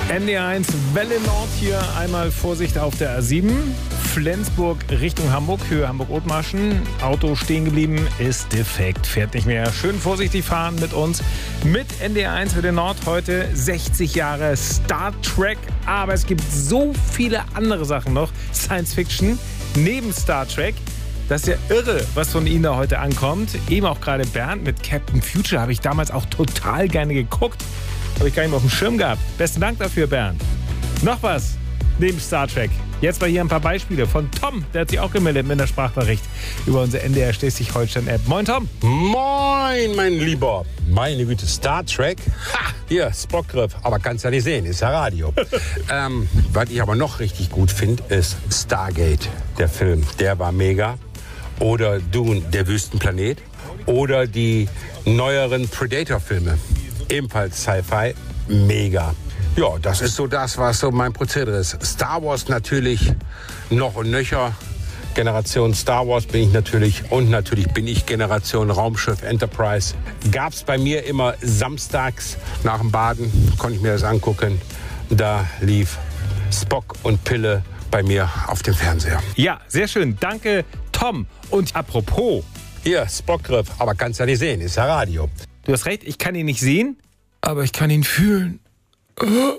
NDR1 Welle Nord hier, einmal Vorsicht auf der A7. Flensburg Richtung Hamburg, Höhe Hamburg-Othmarschen. Auto stehen geblieben, ist defekt, fährt nicht mehr. Schön vorsichtig fahren mit uns. Mit NDR1 Welle Nord heute 60 Jahre Star Trek. Aber es gibt so viele andere Sachen noch. Science Fiction neben Star Trek. Das ist ja irre, was von Ihnen da heute ankommt. Eben auch gerade Bernd mit Captain Future habe ich damals auch total gerne geguckt. Habe ich gar nicht mehr auf dem Schirm gehabt. Besten Dank dafür, Bernd. Noch was neben Star Trek. Jetzt mal hier ein paar Beispiele von Tom. Der hat sich auch gemeldet mit einer Sprachnachricht über unsere NDR Schleswig-Holstein-App. Moin, Tom. Moin, mein Lieber. Meine Güte, Star Trek. Ha, hier, Spockgriff. Aber kannst ja nicht sehen, ist ja Radio. Was ich aber noch richtig gut finde, ist Stargate, der Film. Der war mega. Oder Dune, der Wüstenplanet. Oder die neueren Predator-Filme. Ebenfalls Sci-Fi, mega. Ja, das ist so das, was so mein Prozedere ist. Star Wars natürlich noch und nöcher. Generation Star Wars bin ich natürlich. Und natürlich bin ich Generation Raumschiff Enterprise. Gab's bei mir immer samstags nach dem Baden, konnte ich mir das angucken. Da lief Spock und Pille bei mir auf dem Fernseher. Ja, sehr schön. Danke, Tom. Und apropos. Hier, Spockgriff, aber kannst ja nicht sehen, ist ja Radio. Du hast recht, ich kann ihn nicht sehen, aber ich kann ihn fühlen.